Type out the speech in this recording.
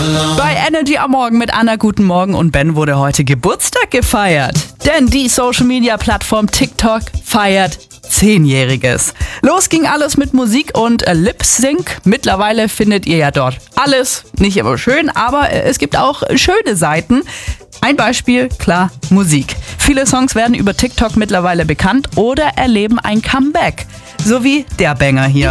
Bei Energy am Morgen mit Anna, guten Morgen, und Ben wurde heute Geburtstag gefeiert. Denn die Social-Media-Plattform TikTok feiert 10-Jähriges. Los ging alles mit Musik und Lip Sync. Mittlerweile findet ihr ja dort alles, nicht immer schön, aber es gibt auch schöne Seiten. Ein Beispiel, klar, Musik. Viele Songs werden über TikTok mittlerweile bekannt oder erleben ein Comeback. So wie der Banger hier.